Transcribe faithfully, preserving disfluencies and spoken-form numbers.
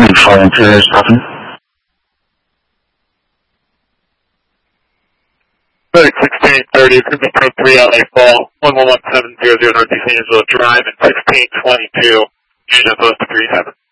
for Imperial Stephen. Thirty sixteen thirty, it's going to be code three L A Fall, one one one seven zero zero Northeast Angelo Drive, and sixteen twenty-two, Union Post three seven.